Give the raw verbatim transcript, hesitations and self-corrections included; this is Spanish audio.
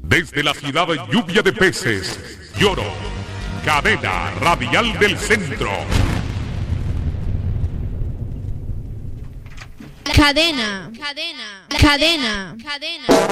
Desde la ciudad de Lluvia de Peces, Lloro, cadena radial del centro. Cadena, cadena, cadena, cadena.